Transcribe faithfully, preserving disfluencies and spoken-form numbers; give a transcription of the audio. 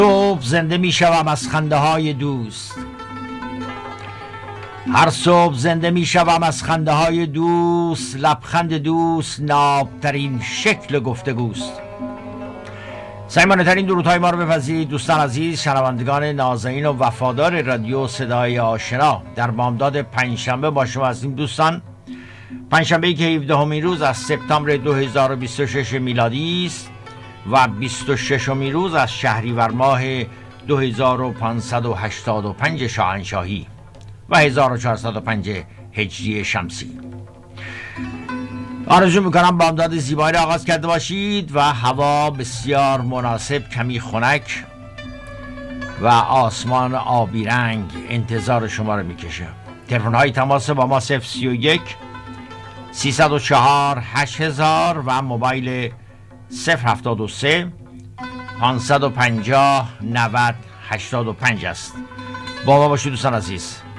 صبح زنده می شوم از خنده های دوست، هر صبح زنده می شوم از خنده های دوست. لبخند دوست نابترین شکل گفتگوست. سعیمانه ترین درودهای ما رو بپذیرید دوستان عزیز، شنوندگان نازنین و وفادار رادیو صدای آشنا. در بامداد پنجشنبه با شما هستیم دوستان. پنجشنبه‌ای که هفدهمین روز از سپتامبر دو هزار و بیست و شش میلادی است و بیست و ششمین روز از شهریور ماه دو هزار و پانصد و هشتاد و پنج شاهنشاهی و هزار و چهارصد و پنج هجری شمسی. آرزو میکنم بامداد زیبایی را آغاز کرده باشید و هوا بسیار مناسب، کمی خنک و آسمان آبی رنگ انتظار شما رو میکشه. تلفن های تماس با ما صفر سی و یک سیصد و چهار هشت هزار و موبایل صفر هفتاد و سه پانصد و پنجاه نود هشتاد و پنج است. با ما باشید دوستان عزیز.